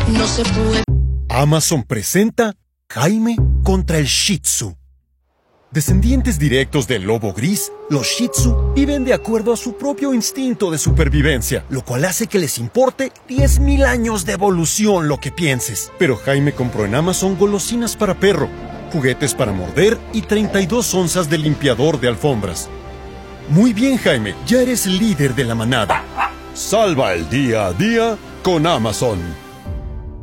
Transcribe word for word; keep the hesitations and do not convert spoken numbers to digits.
No se puede. Amazon presenta Jaime contra el Shih Tzu. Descendientes directos del lobo gris, los Shih Tzu viven de acuerdo a su propio instinto de supervivencia, lo cual hace que les importe diez mil años de evolución lo que pienses. Pero Jaime compró en Amazon golosinas para perro, juguetes para morder y treinta y dos onzas de limpiador de alfombras. Muy bien, Jaime, ya eres líder de la manada. Salva el día a día con Amazon.